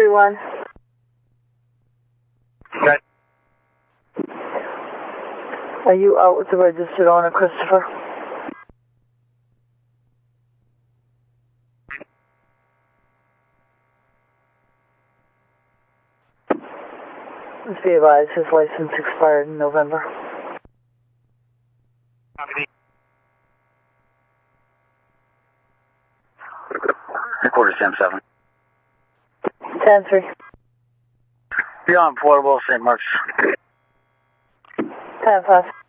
1031. Okay. Are you out with the registered owner, Christopher? Please be advised, his license expired in November. Recorder 10-7. 10-3. Beyond Portable, St. Mark's. 10-5.